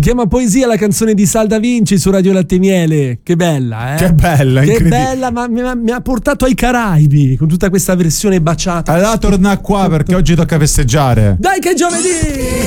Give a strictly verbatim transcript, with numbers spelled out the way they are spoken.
chiama Poesia, la canzone di Sal Da Vinci su Radio Latte e Miele. Che bella, eh? Che bella, che incredibile. bella, ma mi, mi ha portato ai Caraibi con tutta questa versione baciata. Allora torna qua perché oggi tocca festeggiare. Dai che è giovedì!